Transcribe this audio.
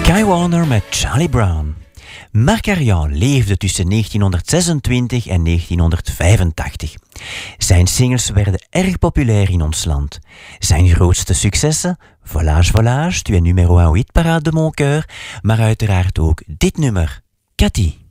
Guy Warner met Charlie Brown. Marc Arian leefde tussen 1926 en 1985. Zijn singles werden erg populair in ons land. Zijn grootste successen? Volage, Volage, tu es numéro 1 hitparade de mon cœur, maar uiteraard ook dit nummer, Cathy.